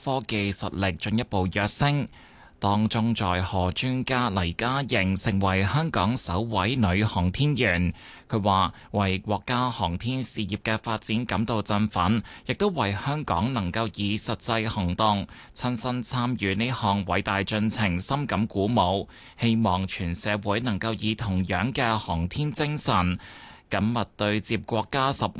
科技實力進一步躍升。當中載荷專家黎嘉瑩成為香港首位女航天員，佢話為國家航天事業嘅發展感到振奮，亦都為香港能夠以實際行動親身參與呢項偉大進程深感鼓舞，希望全社會能夠以同樣嘅航天精神緊密對接國家